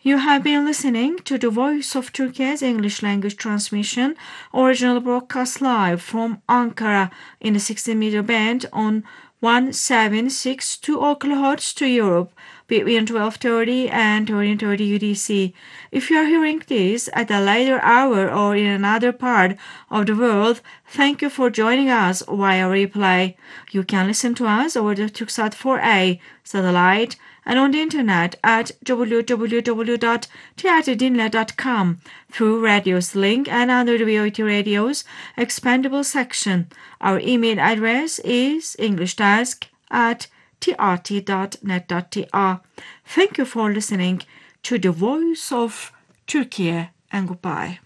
You have been listening to the Voice of Turkey's English language transmission, original broadcast live from Ankara in the 60-meter band on 1762 kHz to Europe between 12:30 and 13:30 UTC. If you are hearing this at a later hour or in another part of the world, thank you for joining us via replay. You can listen to us over the Turksat 4A satellite and on the internet at www.tiatrdinle.com through Radio's link and under the VOT Radio's expandable section. Our email address is englishdesk@trt.net.tr. Thank you for listening to the Voice of Turkey and goodbye.